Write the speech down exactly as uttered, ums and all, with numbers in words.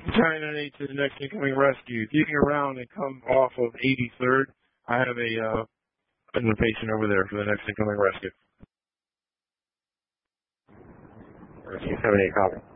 China eight to the next incoming rescue. Keeping around and come off of eighty-third. I have a uh, invitation over there for the next incoming rescue. Rescue seven eight, copy.